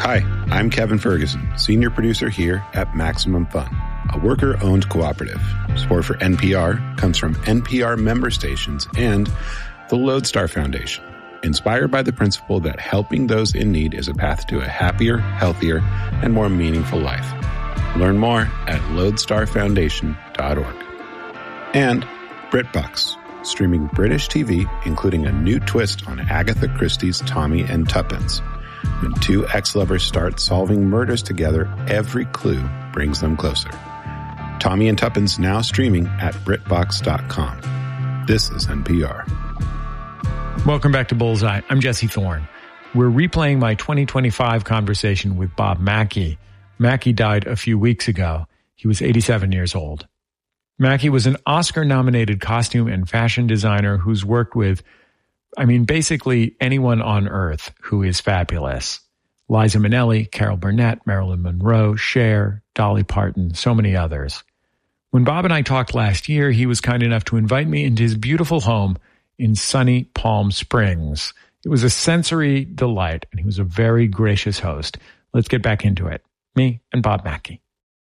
Hi, I'm Kevin Ferguson, senior producer here at Maximum Fun, a worker-owned cooperative. Support for NPR comes from NPR member stations and the Lodestar Foundation, inspired by the principle that helping those in need is a path to a happier, healthier, and more meaningful life. Learn more at lodestarfoundation.org. And BritBox, streaming British TV, including a new twist on Agatha Christie's Tommy and Tuppence. When two ex-lovers start solving murders together, every clue brings them closer. Tommy and Tuppence now streaming at BritBox.com. This is NPR. Welcome back to Bullseye. I'm Jesse Thorne. We're replaying my 2025 conversation with Bob Mackie. Mackie died a few weeks ago. He was 87 years old. Mackie was an Oscar-nominated costume and fashion designer who's worked with, basically anyone on earth who is fabulous. Liza Minnelli, Carol Burnett, Marilyn Monroe, Cher, Dolly Parton, so many others. When Bob and I talked last year, he was kind enough to invite me into his beautiful home in sunny Palm Springs. It was a sensory delight, and he was a very gracious host. Let's get back into it. Me and Bob Mackie.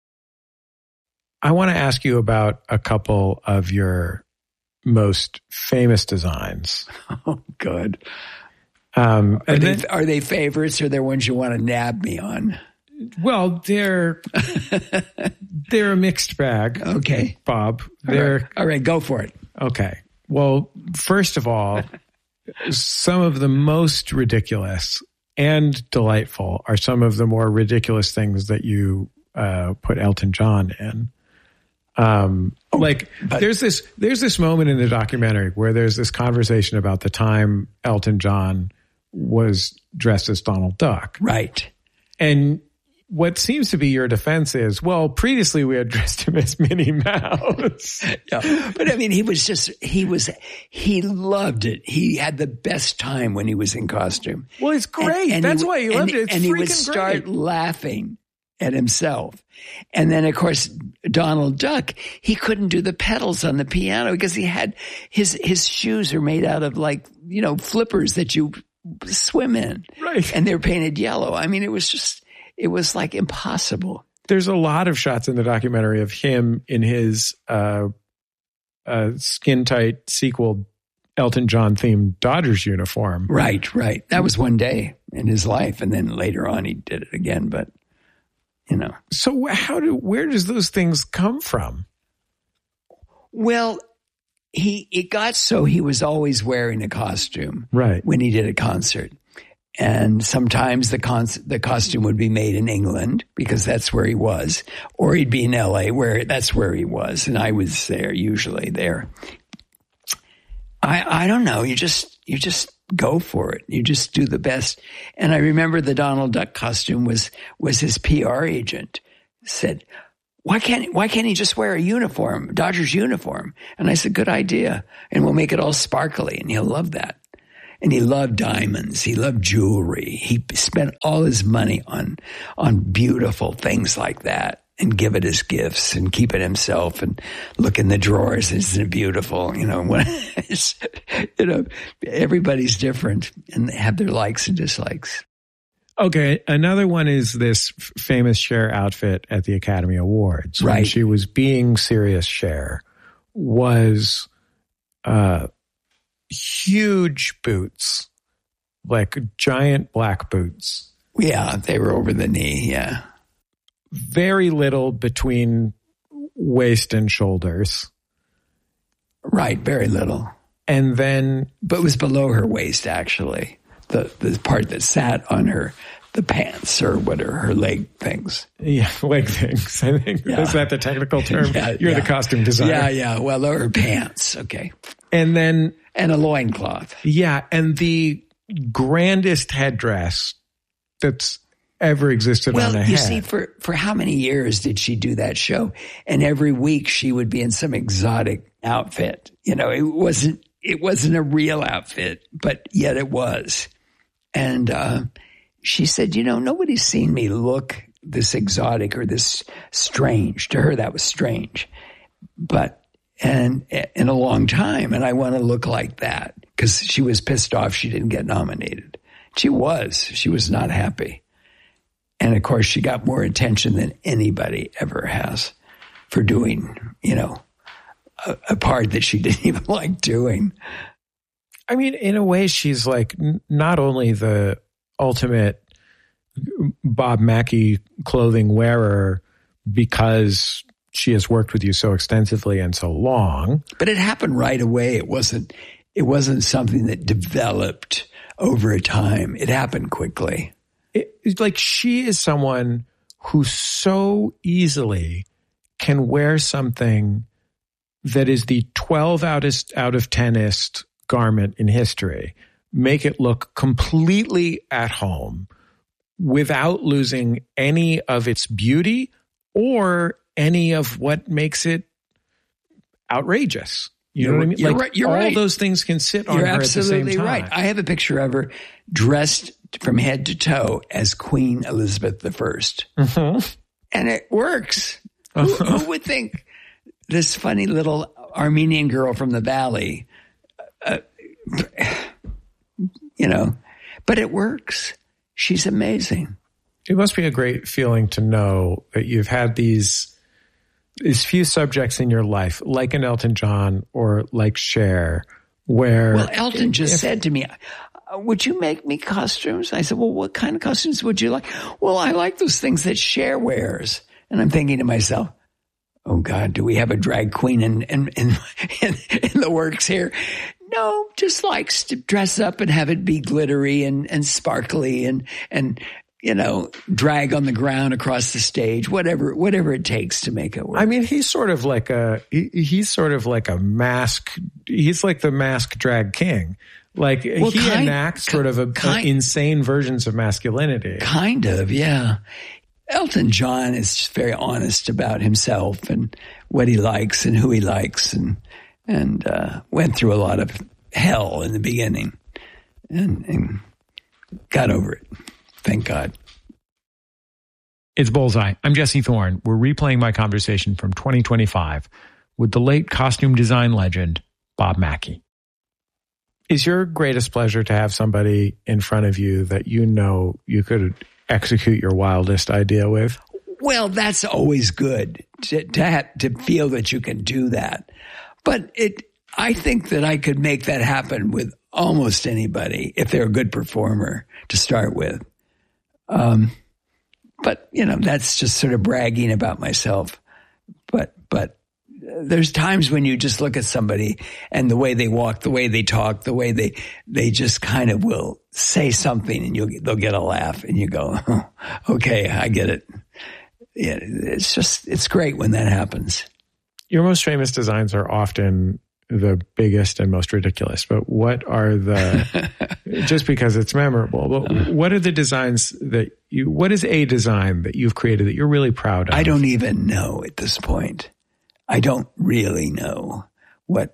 I want to ask you about a couple of your most famous designs. Oh, good. Are they favorites, or they're ones you want to nab me on? Well, they're a mixed bag. Okay, Bob. All right, go for it. Okay. Well, first of all, some of the most ridiculous and delightful are some of the more ridiculous things that you put Elton John in. There's this moment in the documentary where there's this conversation about the time Elton John was dressed as Donald Duck. Right. And what seems to be your defense is, well, previously we had dressed him as Minnie Mouse. Yeah. But he loved it. He had the best time when he was in costume. Well, it's great. That's why he loved it. It's and he would great. start laughing at himself. And then, of course, Donald Duck, he couldn't do the pedals on the piano because he had his shoes are made out of flippers that you swim in. Right. And they're painted yellow. It was like impossible. There's a lot of shots in the documentary of him in his skin tight sequel Elton John themed Dodgers uniform. Right. That was one day in his life. And then later on he did it again, but So where does those things come from? Well, it got so he was always wearing a costume. Right. When he did a concert. And sometimes the costume would be made in England because that's where he was, or he'd be in LA that's where he was. And I was there, usually there. I don't know. You just go for it. You just do the best. And I remember the Donald Duck costume was his PR agent said, why can't he just wear a uniform, Dodgers uniform? And I said, good idea. And we'll make it all sparkly and he'll love that. And he loved diamonds. He loved jewelry. He spent all his money on beautiful things like that and give it as gifts and keep it himself and look in the drawers. Isn't it beautiful? Everybody's different and they have their likes and dislikes. Okay. Another one is this famous Cher outfit at the Academy Awards. Right. When she was being serious, Cher was, huge boots, like giant black boots. Yeah, they were over the knee, yeah. Very little between waist and shoulders. Right, very little. And then... But it was below her waist, actually. The part that sat on the pants or whatever, her leg things. Yeah, leg things, I think. Yeah. Is that the technical term? Yeah, You're the costume designer. Yeah. Well, her pants, okay. And then... And a loincloth. Yeah, and the grandest headdress that's ever existed on a head. Well, you see, for how many years did she do that show? And every week she would be in some exotic outfit. It wasn't a real outfit, but yet it was. And she said, nobody's seen me look this exotic or this strange. To her, that was strange. But and in a long time, and I want to look like that because she was pissed off she didn't get nominated. She was not happy. And of course, she got more attention than anybody ever has for doing, a part that she didn't even like doing. I mean, in a way, she's like not only the ultimate Bob Mackie clothing wearer because she has worked with you so extensively and so long. But it happened right away. It wasn't something that developed over a time. It happened quickly. It's like she is someone who so easily can wear something that is the 12 out of 10est garment in history, make it look completely at home without losing any of its beauty or any of what makes it outrageous. You know what I mean? You're right. You're all right. those things can sit on You're her at the same time. absolutely right. I have a picture of her dressed from head to toe as Queen Elizabeth I. Mm-hmm. And it works. Who would think this funny little Armenian girl from the valley, but it works. She's amazing. It must be a great feeling to know that you've had these few subjects in your life, like an Elton John or like Cher, where... Well, Elton just said to me, would you make me costumes? I said, well, what kind of costumes would you like? Well, I like those things that Cher wears. And I'm thinking to myself, oh God, do we have a drag queen in the works here? No, just likes to dress up and have it be glittery and sparkly and drag on the ground across the stage, whatever it takes to make it work. I mean, he's sort of like a mask. He's like the mask drag king. Like he enacts sort of insane versions of masculinity. Kind of, yeah. Elton John is just very honest about himself and what he likes and who he likes and went through a lot of hell in the beginning and got over it. Thank God. It's Bullseye. I'm Jesse Thorne. We're replaying my conversation from 2025 with the late costume design legend, Bob Mackie. Is your greatest pleasure to have somebody in front of you that you could execute your wildest idea with? Well, that's always good to feel that you can do that. But I think that I could make that happen with almost anybody if they're a good performer to start with. But that's just sort of bragging about myself. But there's times when you just look at somebody and the way they walk, the way they talk, the way they just kind of will say something and they'll get a laugh and you go, oh, okay, I get it. Yeah, it's great when that happens. Your most famous designs are often the biggest and most ridiculous, but what are just because it's memorable, but what are the designs what is a design that you've created that you're really proud of? I don't even know at this point. I don't really know what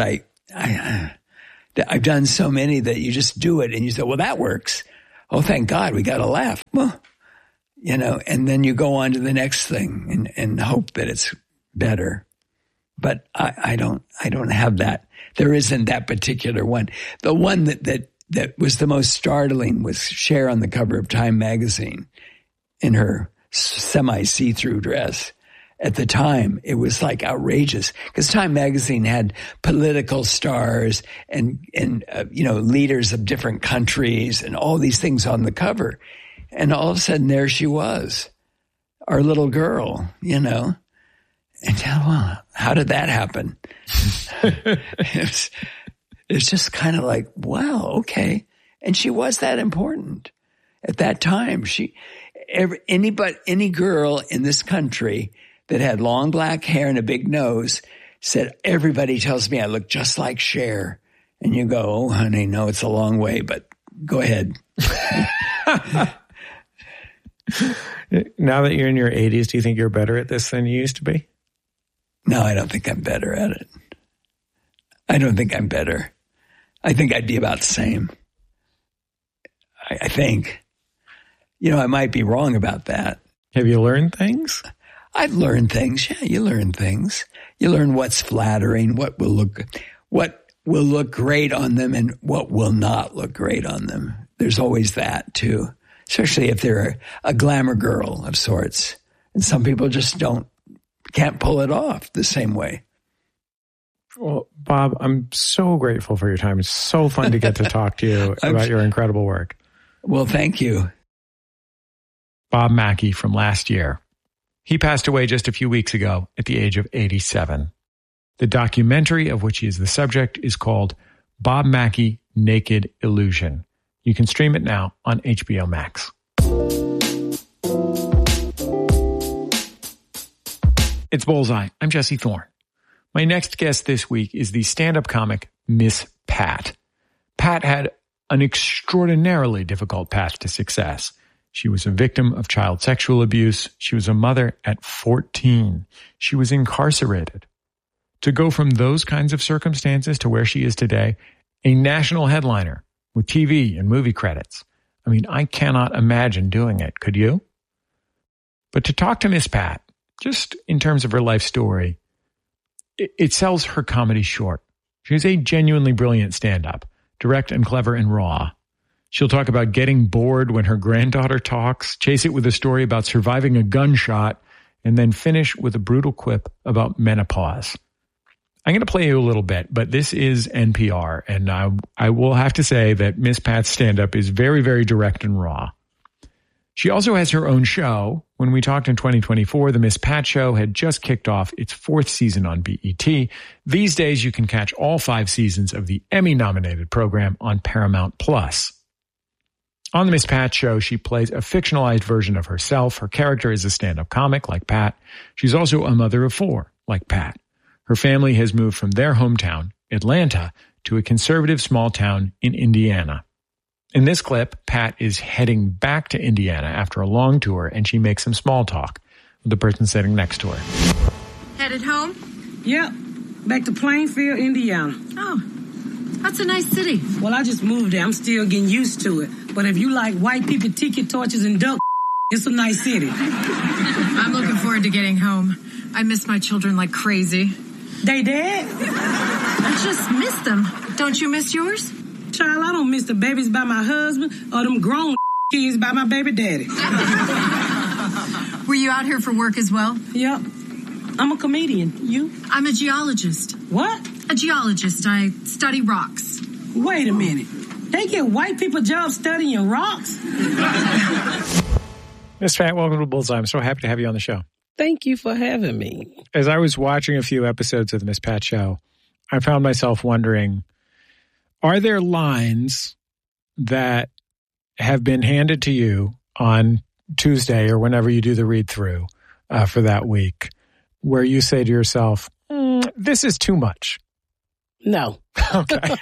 I've done so many that you just do it and you say, well, that works. Oh, thank God we got a laugh. Well, and then you go on to the next thing and hope that it's better. But I don't have that. There isn't that particular one. The one that was the most startling was Cher on the cover of Time magazine in her semi-see-through dress. At the time, it was like outrageous because Time magazine had political stars and leaders of different countries and all these things on the cover. And all of a sudden, there she was, our little girl, And well, how did that happen? It's just kind of like, wow, okay. And she was that important at that time. Any girl in this country that had long black hair and a big nose said, everybody tells me I look just like Cher. And you go, oh, honey, no, it's a long way, but go ahead. Now that you're in your 80s, do you think you're better at this than you used to be? No, I don't think I'm better at it. I don't think I'm better. I think I'd be about the same. I think. I might be wrong about that. Have you learned things? I've learned things. Yeah, you learn things. You learn what's flattering, what will look great on them and what will not look great on them. There's always that too. especially if they're a glamour girl of sorts. And some people just can't pull it off the same way. Well, Bob, I'm so grateful for your time. It's so fun to get to talk to you about your incredible work. Well, thank you. Bob Mackie from last year. He passed away just a few weeks ago at the age of 87. The documentary of which he is the subject is called Bob Mackie, Naked Illusion. You can stream it now on HBO Max. It's Bullseye. I'm Jesse Thorne. My next guest this week is the stand-up comic Miss Pat. Pat had an extraordinarily difficult path to success. She was a victim of child sexual abuse. She was a mother at 14. She was incarcerated. To go from those kinds of circumstances to where she is today, a national headliner with TV and movie credits. I mean, I cannot imagine doing it. Could you? But to talk to Miss Pat, just in terms of her life story, it sells her comedy short. She's a genuinely brilliant stand-up, direct and clever and raw. She'll talk about getting bored when her granddaughter talks, chase it with a story about surviving a gunshot, and then finish with a brutal quip about menopause. I'm going to play you a little bit, but this is NPR, and I will have to say that Miss Pat's stand-up is very, very direct and raw. She also has her own show. When we talked in 2024, the Miss Pat Show had just kicked off its 4th season on BET. These days, you can catch all 5 seasons of the Emmy-nominated program on Paramount+. On the Miss Pat Show, she plays a fictionalized version of herself. Her character is a stand-up comic like Pat. She's also a mother of 4 like Pat. Her family has moved from their hometown, Atlanta, to a conservative small town in Indiana. In this clip, Pat is heading back to Indiana after a long tour, and she makes some small talk with the person sitting next to her. Headed home? Yep. Back to Plainfield, Indiana. Oh, that's a nice city. Well, I just moved there. I'm still getting used to it. But if you like white people, tiki torches, and duck, it's a nice city. I'm looking forward to getting home. I miss my children like crazy. They dead? I just miss them. Don't you miss yours? Child, I don't miss the babies by my husband or them grown kids by my baby daddy. Were you out here for work as well? Yep. I'm a comedian. You? I'm a geologist. What? A geologist. I study rocks. Wait a minute. They get white people jobs studying rocks? Miss Pat, welcome to Bullseye. I'm so happy to have you on the show. Thank you for having me. As I was watching a few episodes of the Miss Pat Show, I found myself wondering, are there lines that have been handed to you on Tuesday or whenever you do the read-through for that week where you say to yourself, this is too much? No. Okay.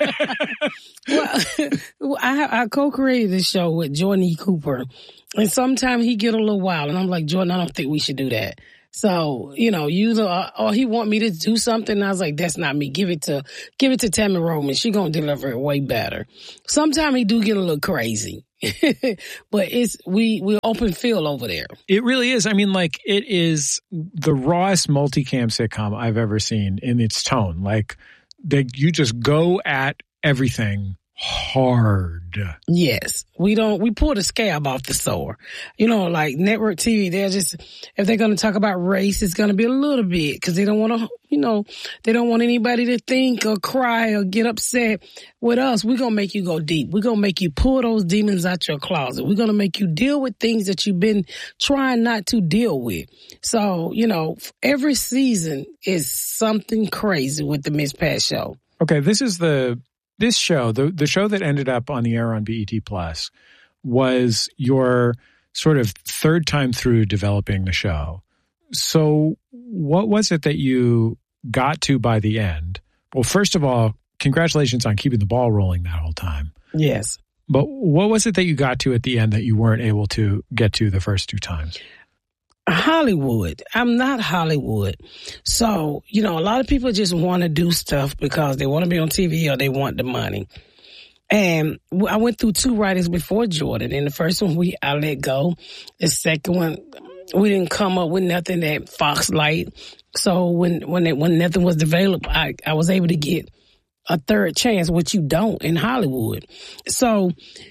Well, I co-created this show with Jordan E. Cooper, and sometimes he get a little wild, and I'm like, Jordan, I don't think we should do that. So, you know, he want me to do something, and I was like, that's not me. Give it to Tammy Roman. She gonna deliver it way better. Sometimes he do get a little crazy. But we're open field over there. It really is. I mean, like, it is the rawest multicam sitcom I've ever seen in its tone. Like, you just go at everything hard. Yes. We pull the scab off the sore. You know, like network TV, if they're going to talk about race, it's going to be a little bit because they don't want to, they don't want anybody to think or cry or get upset. With us, we're going to make you go deep. We're going to make you pull those demons out your closet. We're going to make you deal with things that you've been trying not to deal with. So, every season is something crazy with the Miss Pat Show. Okay, this show, the show that ended up on the air on BET Plus, was your sort of third time through developing the show. So what was it that you got to by the end? Well, first of all, congratulations on keeping the ball rolling that whole time. Yes. But what was it that you got to at the end that you weren't able to get to the first 2 times? Hollywood. I'm not Hollywood. So, a lot of people just want to do stuff because they want to be on TV or they want the money. And I went through 2 writers before Jordan. And the first one, I let go. The second one, we didn't come up with nothing that Fox liked. So when nothing was developed, I was able to get a third chance, which you don't in Hollywood. So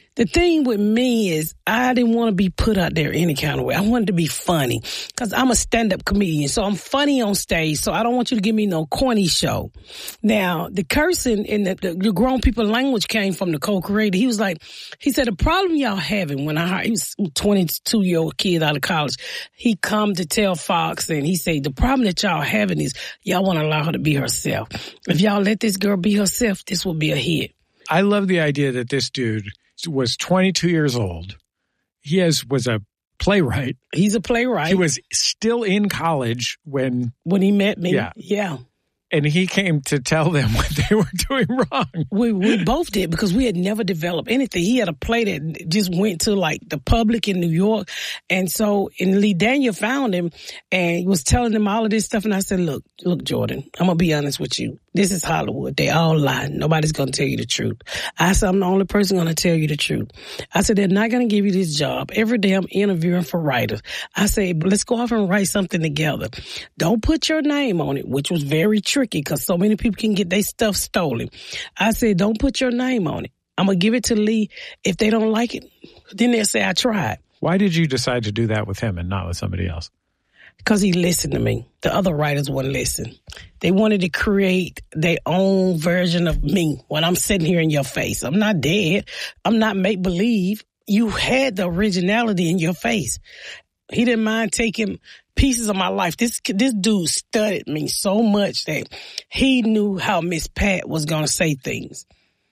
The thing with me is I didn't want to be put out there any kind of way. I wanted to be funny because I'm a stand-up comedian. So I'm funny on stage. So I don't want you to give me no corny show. Now, the cursing in the grown people language came from the co-creator. He said, the problem y'all having when he was a 22-year-old kid out of college. He come to tell Fox and he said, the problem that y'all having is y'all want to allow her to be herself. If y'all let this girl be herself, this will be a hit. I love the idea that this dude was 22 years old. He was a playwright. He's a playwright. He was still in college when he met me. Yeah. And he came to tell them what they were doing wrong. We both did because we had never developed anything. He had a play that just went to like the public in New York. And Lee Daniel found him and was telling him all of this stuff. And I said, look, Jordan, I'm going to be honest with you. This is Hollywood. They all lie. Nobody's going to tell you the truth. I said, I'm the only person going to tell you the truth. I said, they're not going to give you this job. Every day I'm interviewing for writers. I said, let's go off and write something together. Don't put your name on it, which was very tricky because so many people can get their stuff stolen. I said, don't put your name on it. I'm going to give it to Lee. If they don't like it, then they'll say I tried. Why did you decide to do that with him and not with somebody else? Because he listened to me. The other writers wouldn't listen. They wanted to create their own version of me when I'm sitting here in your face. I'm not dead. I'm not make-believe. You had the originality in your face. He didn't mind taking pieces of my life. This dude studied me so much that he knew how Miss Pat was going to say things.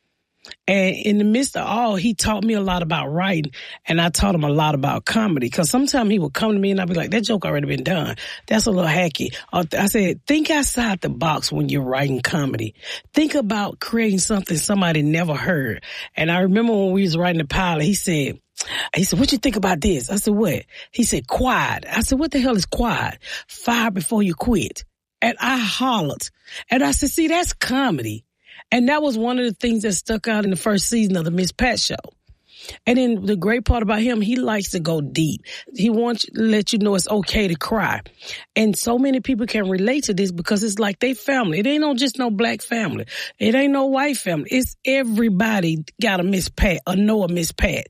And in the midst of all, he taught me a lot about writing, and I taught him a lot about comedy. Because sometimes he would come to me and I'd be like, that joke already been done. That's a little hacky. I said, think outside the box when you're writing comedy. Think about creating something somebody never heard. And I remember when we was writing the pilot, he said, what you think about this? I said, what? He said, quiet. I said, what the hell is quiet? Fire before you quit. And I hollered. And I said, see, that's comedy. And that was one of the things that stuck out in the first season of the Miss Pat show. And then the great part about him, he likes to go deep. He wants to let you know it's okay to cry. And so many people can relate to this because it's like they family. It ain't just no black family. It ain't no white family. It's everybody got a Miss Pat or know a Miss Pat.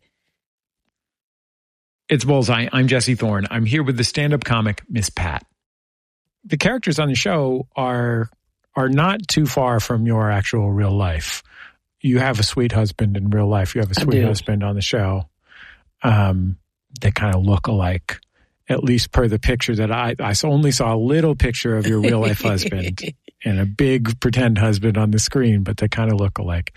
It's Bullseye. I'm Jesse Thorne. I'm here with the stand-up comic, Miss Pat. The characters on the show are not too far from your actual real life. You have a sweet husband in real life. You have a sweet husband on the show. They kind of look alike, at least per the picture that I only saw a little picture of your real life husband and a big pretend husband on the screen, but they kind of look alike.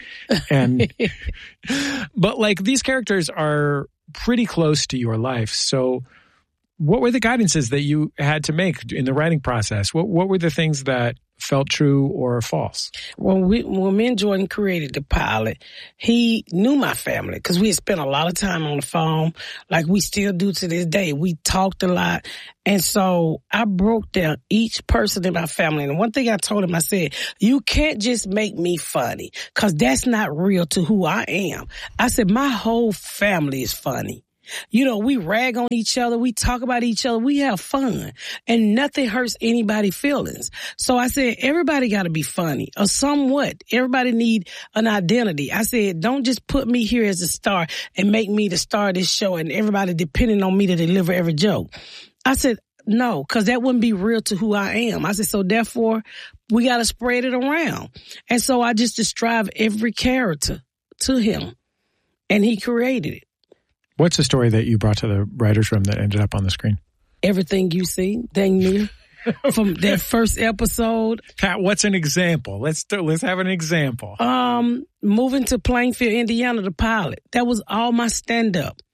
But like these characters are pretty close to your life. So what were the guidances that you had to make in the writing process? What were the things that felt true or false? When me and Jordan created the pilot, he knew my family because we had spent a lot of time on the phone, like we still do to this day. We talked a lot. And so I broke down each person in my family. And one thing I told him, I said, you can't just make me funny because that's not real to who I am. I said, my whole family is funny. You know, we rag on each other. We talk about each other. We have fun and nothing hurts anybody's feelings. So I said, everybody got to be funny or somewhat. Everybody need an identity. I said, don't just put me here as a star and make me the star of this show and everybody depending on me to deliver every joke. I said, no, because that wouldn't be real to who I am. I said, so therefore we got to spread it around. And so I just described every character to him and he created it. What's the story that you brought to the writer's room that ended up on the screen? Everything you see, dang near, from that first episode. Pat, what's an example? Let's have an example. Moving to Plainfield, Indiana, the pilot. That was all my stand-up.